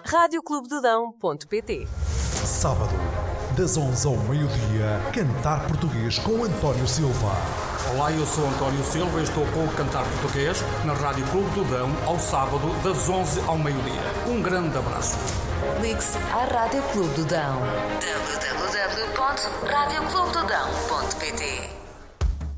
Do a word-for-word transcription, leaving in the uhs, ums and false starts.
rádio clube do dão ponto pt. Sábado, das onze ao meio-dia, Cantar Português com António Silva. Olá, eu sou António Silva e estou com o Cantar Português na Rádio Clube do Dão, ao sábado, das onze ao meio-dia. Um grande abraço. Ligue-se à Rádio Clube do Dão. w w w ponto rádio clube do dão ponto pt.